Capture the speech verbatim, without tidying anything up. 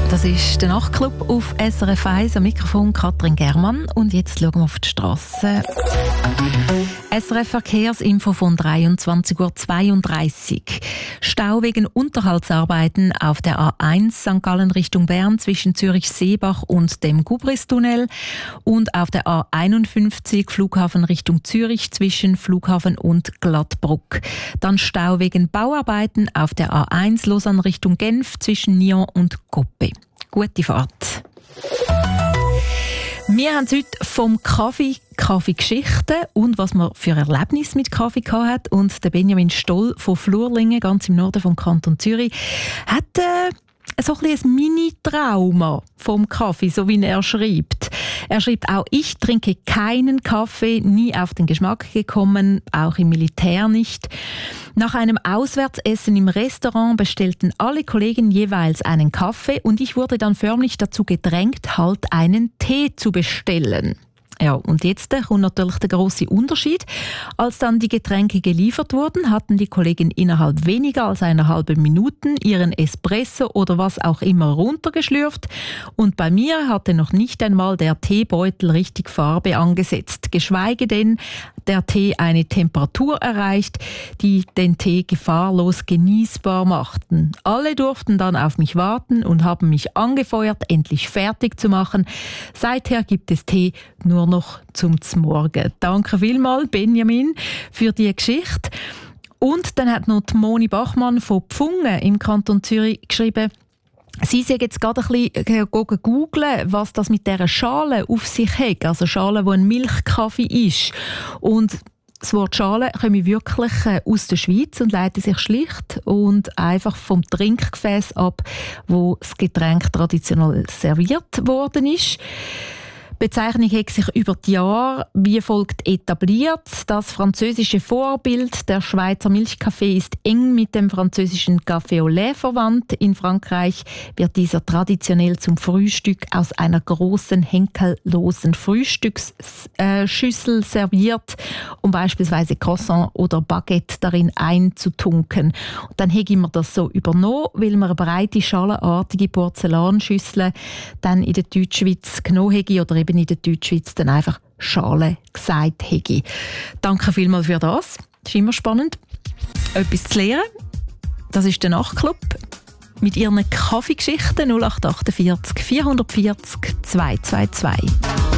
Das ist der Nachtclub auf S R F eins, am Mikrofon Katrin Germann. Und jetzt schauen wir auf die Strasse. S R F Verkehrsinfo von dreiundzwanzig Uhr zweiunddreißig. Stau wegen Unterhaltsarbeiten auf der A eins Sankt Gallen Richtung Bern zwischen Zürich-Seebach und dem Gubristunnel und auf der A einundfünfzig Flughafen Richtung Zürich zwischen Flughafen und Glattbruck. Dann Stau wegen Bauarbeiten auf der A eins Lausanne Richtung Genf zwischen Nyon und Coppet. Gute Fahrt. Wir haben heute vom Kaffee, Kaffeegeschichten und was man für Erlebnisse mit Kaffee gehabt hat. Und der Benjamin Stoll von Flurlingen, ganz im Norden vom Kanton Zürich, hat äh, so ein bisschen ein Mini-Trauma vom Kaffee, so wie er schreibt. Er schreibt auch, ich trinke keinen Kaffee, nie auf den Geschmack gekommen, auch im Militär nicht. Nach einem Auswärtsessen im Restaurant bestellten alle Kollegen jeweils einen Kaffee und ich wurde dann förmlich dazu gedrängt, halt einen Tee zu bestellen. Ja, und jetzt kommt natürlich der grosse Unterschied. Als dann die Getränke geliefert wurden, hatten die Kollegen innerhalb weniger als einer halben Minute ihren Espresso oder was auch immer runtergeschlürft. Und bei mir hatte noch nicht einmal der Teebeutel richtig Farbe angesetzt, geschweige denn der Tee eine Temperatur erreicht, die den Tee gefahrlos genießbar machten. Alle durften dann auf mich warten und haben mich angefeuert, endlich fertig zu machen. Seither gibt es Tee nur noch zum Zmorgen. Danke vielmals, Benjamin, für die Geschichte. Und dann hat noch die Moni Bachmann von Pfungen im Kanton Zürich geschrieben, sie sind jetzt gerade ein bisschen googeln, was das mit dieser Schale auf sich hat. Also Schale, die ein Milchkaffee ist. Und das Wort Schale komme wirklich aus der Schweiz und leitet sich schlicht und einfach vom Trinkgefäß ab, wo das Getränk traditionell serviert worden ist. Die Bezeichnung hat sich über die Jahre wie folgt etabliert. Das französische Vorbild, der Schweizer Milchkaffee, ist eng mit dem französischen Café au lait verwandt. In Frankreich wird dieser traditionell zum Frühstück aus einer großen, henkellosen Frühstücksschüssel serviert, um beispielsweise Croissant oder Baguette darin einzutunken. Und dann habe ich mir das so übernommen, weil man eine breite, schalenartige Porzellanschüssel dann in der Deutschschweiz genommen habe oder in der Deutschschweiz dann einfach Schale gesagt hätte. Danke vielmals für das. Das ist immer spannend, etwas zu lernen. Das ist der Nachtclub mit ihren Kaffeegeschichten null acht acht vier vier vier vierzig zwei zwei zwei.